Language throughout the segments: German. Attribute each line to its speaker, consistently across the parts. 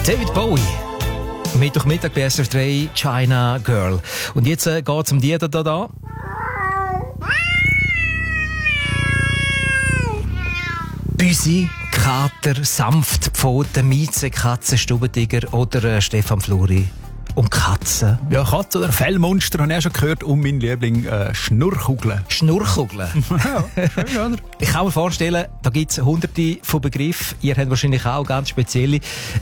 Speaker 1: David Bowie. Mittwochmittag bei SRF 3, China Girl. Und jetzt geht es um die da. Büsi, Kater, Sanftpfoten, Mieze, Katze, Stubentiger oder Stefan Fluri. Um Katzen.
Speaker 2: Ja, Katze oder Fellmonster habe ich auch schon gehört. Und mein Liebling Schnurrkugeln.
Speaker 1: Schnurrkugeln?
Speaker 2: Ja, schön, oder?
Speaker 1: Ich kann mir vorstellen, da gibt es hunderte von Begriffen. Ihr habt wahrscheinlich auch ganz spezielle.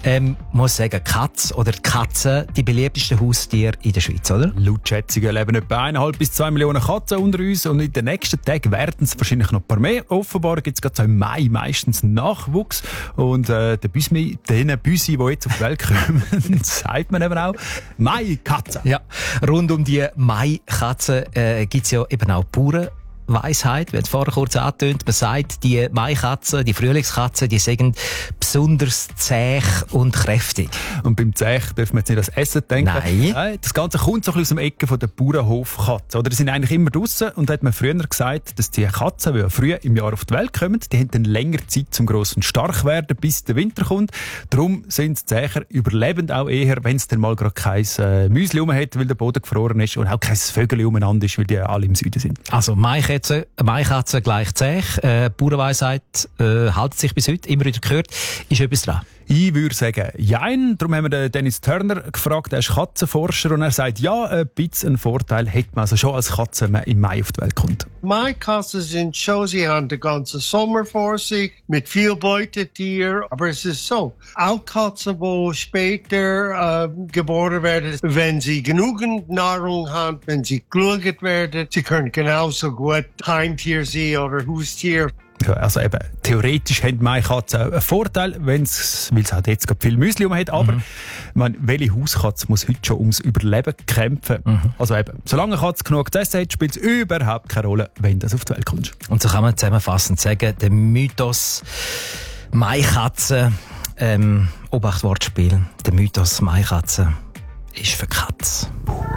Speaker 1: Muss sagen, Katze oder Katzen, die beliebtesten Haustiere in der Schweiz, oder?
Speaker 2: Laut Schätzungen leben etwa 1,5 bis 2 Millionen Katzen unter uns. Und in den nächsten Tagen werden es wahrscheinlich noch ein paar mehr. Offenbar gibt es gerade so im Mai meistens Nachwuchs. Und den Büsi, die jetzt auf die Welt kommen, sagt man eben auch, Maikatze.
Speaker 1: Ja, rund um die Maikatze gibt es ja eben auch Bauernweisheit. Wir haben es vorher kurz angetönt. Man sagt, die Maikatzen, die Frühlingskatzen, die sind besonders zäh und kräftig.
Speaker 2: Und beim Zäh dürfen wir jetzt nicht ans Essen denken.
Speaker 1: Nein.
Speaker 2: Das Ganze kommt so ein bisschen aus dem Ecke von der Bauernhofkatzen. Oder die sind eigentlich immer draussen. Und da hat man früher gesagt, dass die Katzen, die ja früh im Jahr auf die Welt kommen, die haben dann länger Zeit zum grossen stark werden, bis der Winter kommt. Darum sind die Zäher überlebend auch eher, wenn es dann mal gerade kein Müsli rum hat, weil der Boden gefroren ist und auch kein Vögel umeinander ist, weil die alle im Süden sind.
Speaker 1: Also Maikatze gleich zäh. Bauernweisheit haltet sich bis heute immer wieder gehört. Ist etwas dran?
Speaker 2: Ich würde sagen, jein. Darum haben wir den Dennis Turner gefragt, er ist Katzenforscher und er sagt, ja, ein bisschen einen Vorteil hat man also schon als Katze, wenn man im Mai auf die Welt kommt.
Speaker 3: Maikatzen sind schon, sie haben den ganzen Sommer vor sich mit viel Beutetier, aber es ist so, auch Katzen, die später geboren werden, wenn sie genügend Nahrung haben, wenn sie geschaut werden, sie können genauso gut Heimtier sein oder Haustier.
Speaker 2: Ja, also eben, theoretisch haben Maikatzen einen Vorteil, weil es halt jetzt gerade viel Müsli hat, aber welche Hauskatze muss heute schon ums Überleben kämpfen? Also eben, solange eine Katze genug zu essen hat, spielt es überhaupt keine Rolle, wenn das auf die Welt kommt.
Speaker 1: Und so kann man zusammenfassend sagen, der Mythos Maikatze, Obacht Wortspiel, der Mythos Maikatze ist für Katze.